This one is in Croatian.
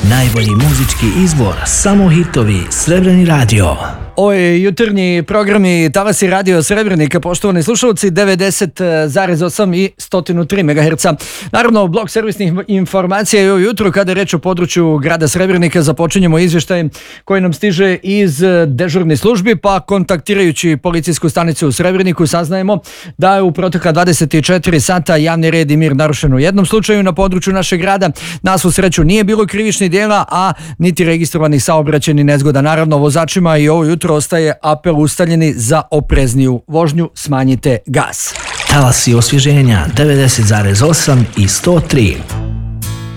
Najbolji muzički izbor, samo hitovi, Srebrni radio. Ovo je jutarnji programi Talasi radio Srebrenika, poštovani slušalci, 90,8 i 103 MHz. Naravno, blok servisnih informacija je ujutru kada je reč o području grada Srebrenika. Započinjemo izvještajem koji nam stiže iz dežurnih službi, pa kontaktirajući policijsku stanicu u Srebreniku saznajemo da je u protekla 24 sata javni red i mir narušen u jednom slučaju na području našeg grada. Na svu sreću nije bilo krivičnih djela, a niti registrovanih saobraćajnih nezgoda. Naravno, vozačima i ovo jutro ostaje apel ustaljeni za oprezniju vožnju, smanjite gas. Talasi osvježenja 90,8 i 103.